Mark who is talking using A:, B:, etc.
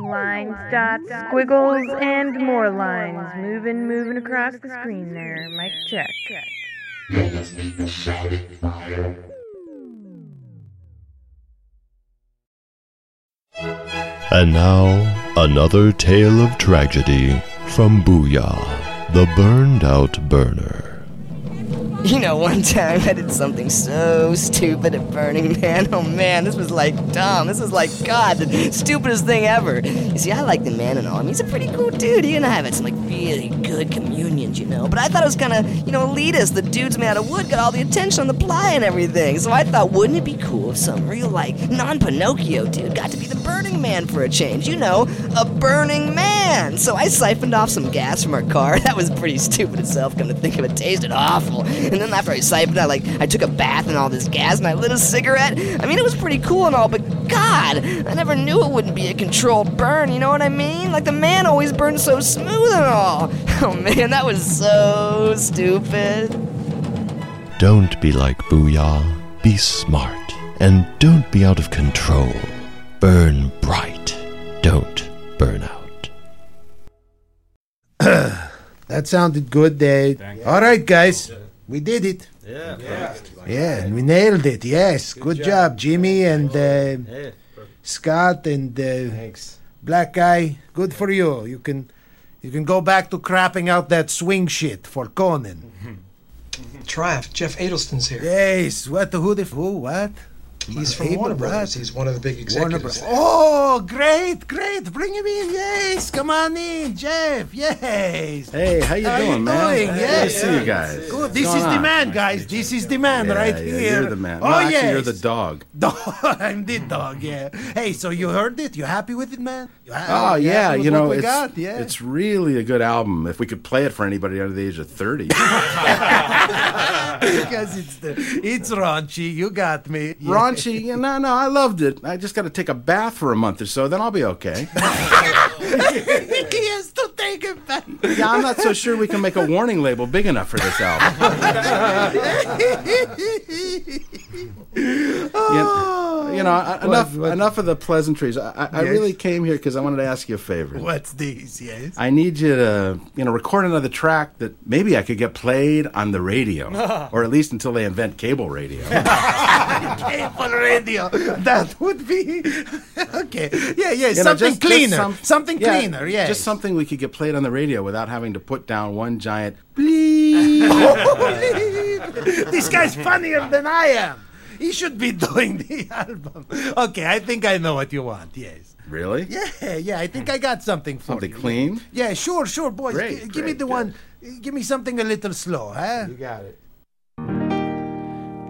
A: Lines, dots, squiggles, and more lines. Moving across the screen there. Mic check.
B: You're listening to Shouting Fire.
C: And now, another tale of tragedy from Booyah, the Burned Out Burner.
D: You know, one time I did something so stupid at Burning Man. Oh man, this was like dumb. This was like, God, the stupidest thing ever. You see, I like the man and all. I mean, he's a pretty cool dude. He and I had some like really good communions, you know. But I thought it was kind of, elitist. The dudes made out of wood got all the attention on the ply and everything. So I thought, wouldn't it be cool if some real, non-Pinocchio dude got to be the Burning Man for a change? You know, a Burning Man. So I siphoned off some gas from our car. That was pretty stupid itself, come to think of it. Tasted awful. And then after I siphoned, I took a bath in all this gas and I lit a cigarette. I mean, it was pretty cool and all, but God, I never knew it wouldn't be a controlled burn, you know what I mean? Like, the man always burned so smooth and all. Oh man, that was so stupid.
C: Don't be like Booyah. Be smart. And don't be out of control. Burn bright. Don't burn out.
E: That sounded good. All right, guys. We did it. Yeah, and we nailed it. Yes, good job, Jimmy and Scott and Black Guy. Good for you. You can go back to crapping out that swing shit for Conan.
F: Trav, Jeff Adelston's here.
E: Yes. What? Who? What?
F: He's from Warner Brothers. He's one of the big executives.
E: Oh, great. Bring him in. Yes, come on in, Jeff. Yes.
G: Hey, how you doing, man?
E: Yes.
G: Good to see you guys.
E: Good. This is the man, guys. This is the man right here.
G: You're the man.
E: Oh,
G: no, actually,
E: yes.
G: you're the dog.
E: I'm the dog, yeah. Hey, so you heard it? You happy with it, man?
G: Oh, yeah.
E: It's
G: it's really a good album. If we could play it for anybody under the age of 30.
E: Because it's raunchy. You got me.
G: Raunchy? No, I loved it. I just got to take a bath for a month or so, then I'll be okay.
E: He has to take a bath.
G: Yeah, I'm not so sure we can make a warning label big enough for this album. Enough of the pleasantries. I really came here because I wanted to ask you a favor.
E: What's this? Yes.
G: I need you to, record another track that maybe I could get played on the radio, or at least until they invent cable radio.
E: Cable radio. That would be okay. Yeah. Something cleaner. Something cleaner. Yeah.
G: Just something we could get played on the radio without having to put down one giant bleep.
E: This guy's funnier than I am. He should be doing the album. Okay, I think I know what you want. Yes.
G: Really?
E: Yeah. I think I got something for you.
G: Something clean?
E: Yeah, sure, boys.
G: Great,
E: give me the one. Give me something a little slow, huh?
G: You got it.